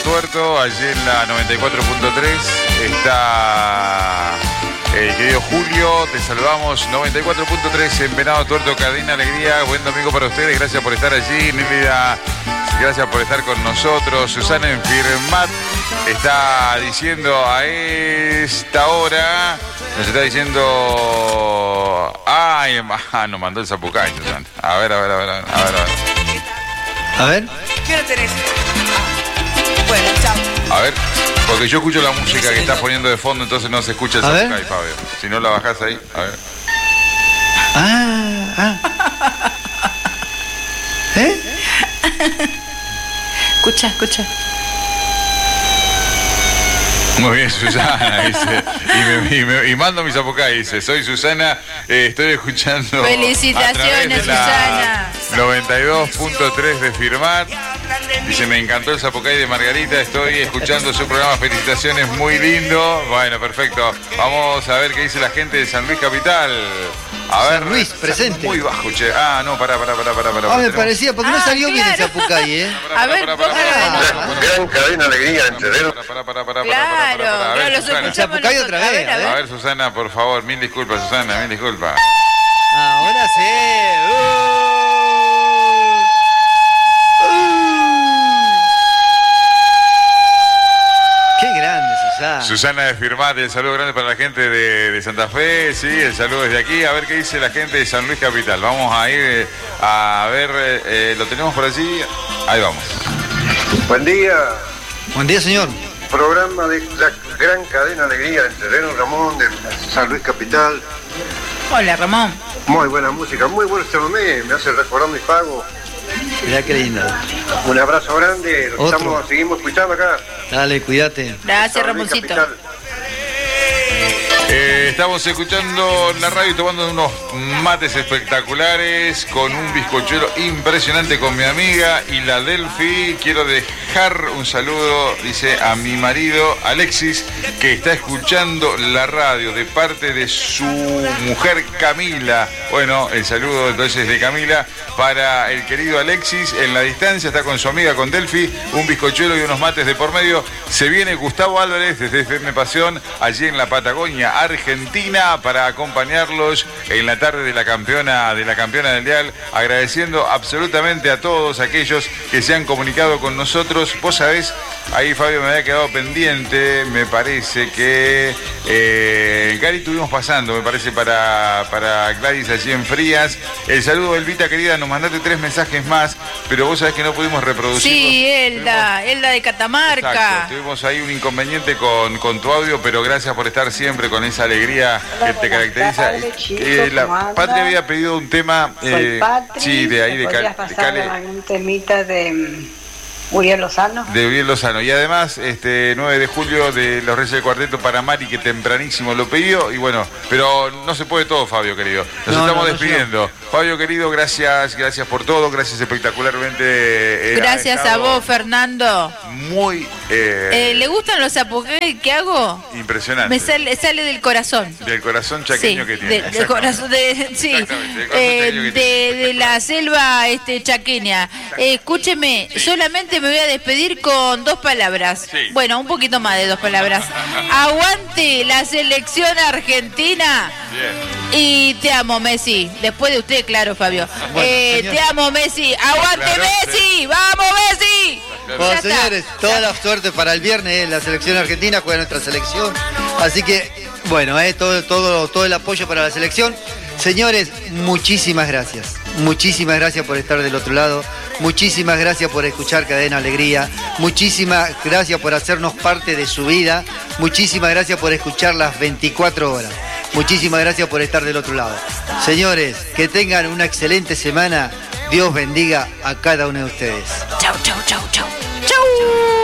Tuerto, allí en la 94.3 está el querido Julio, te saludamos, 94.3 en Venado Tuerto, Cadena Alegría, buen domingo para ustedes, gracias por estar allí, Nélida, gracias por estar con nosotros. Susana en Firmat está diciendo a esta hora, nos está diciendo, nos mandó el Zapucay, Susana. A ver. ¿Qué hora tenés? Bueno, chao. A ver, porque yo escucho la música que estás poniendo de fondo, entonces no se escucha el Zapucay, Fabio. Si no la bajás ahí, a ver. Escucha. Muy bien, Susana, dice. Y mando mi Zapucay, dice. Soy Susana, estoy escuchando. Felicitaciones, Susana. 92.3 de Firmat. Dice, me encantó el Zapucay de Margarita, estoy escuchando su programa, felicitaciones, muy lindo. Bueno, perfecto. Vamos a ver qué dice la gente de San Luis Capital. A ver, San Luis, presente. Muy bajo, che. No, pará. Me parecía, porque no salió bien el Zapucay, ¿eh? A ver, Gran Cadena Alegría en Terreno. Claro, lo escuchamos Zapucay otra vez. A ver, Susana, por favor, mil disculpas, Susana, mil disculpas. Ahora sí. Qué grande, Susana. Susana de Firmat, el saludo grande para la gente de Santa Fe, sí, el saludo desde aquí. A ver qué dice la gente de San Luis Capital. Vamos a ir a ver, lo tenemos por allí. Ahí vamos. Buen día. Buen día, señor. Programa de la Gran Cadena Alegría en Terreno, Ramón, de San Luis Capital. Hola, Ramón. Muy buena música, muy bueno este momento, me hace recordar mis pagos. Mirá qué lindo. Un abrazo grande, seguimos escuchando acá. Dale, cuídate. Gracias, Ramoncito. Estamos escuchando la radio y tomando unos mates espectaculares con un bizcochuelo impresionante con mi amiga y la Delphi. Quiero dejar un saludo, dice, a mi marido Alexis, que está escuchando la radio de parte de su mujer Camila. Bueno, el saludo entonces de Camila para el querido Alexis. En la distancia está con su amiga, con Delphi, un bizcochuelo y unos mates de por medio. Se viene Gustavo Álvarez desde FM Pasión, allí en la Patagonia Argentina, para acompañarlos en la tarde de la campeona del Dial, agradeciendo absolutamente a todos aquellos que se han comunicado con nosotros. Vos sabés, ahí Fabio me había quedado pendiente, me parece que Gary estuvimos pasando, me parece, para Gladys allí en Frías. El saludo, Elvita querida, nos mandaste 3 mensajes más, pero vos sabés que no pudimos reproducir. Sí, Elda de Catamarca. Exacto, tuvimos ahí un inconveniente con tu audio, pero gracias por estar siempre con esa alegría que te caracteriza. La Patria había pedido un tema, sí, de ahí de Cali. ¿Algún temita de Uriel Lozano? De Uriel Lozano. Y además, 9 de julio de Los Reyes del Cuarteto para Mari, que tempranísimo lo pidió. Y bueno, pero no se puede todo, Fabio querido. Nos estamos despidiendo. Fabio querido, gracias por todo, gracias espectacularmente. Gracias a vos, Fernando. Muy... ¿Le gustan los Zapucay que hago? Impresionante. Me sale del corazón. Del corazón chaqueño, sí, que tiene. Del corazón de la selva chaqueña. Escúcheme, solamente me voy a despedir con 2 palabras. Sí. Bueno, un poquito más de 2 palabras. Aguante la selección argentina. Bien. Y te amo, Messi. Después de usted, claro, Fabio. Bueno, te amo, Messi. ¡Aguante, claro, Messi! Sí. ¡Vamos, Messi! Bueno, señores, toda la suerte para el viernes. La selección argentina juega nuestra selección. Así que, bueno, todo el apoyo para la selección. Señores, muchísimas gracias. Muchísimas gracias por estar del otro lado. Muchísimas gracias por escuchar Cadena Alegría. Muchísimas gracias por hacernos parte de su vida. Muchísimas gracias por escuchar las 24 horas. Muchísimas gracias por estar del otro lado. Señores, que tengan una excelente semana. Dios bendiga a cada uno de ustedes. Chau, chau, chau, chau. Chau.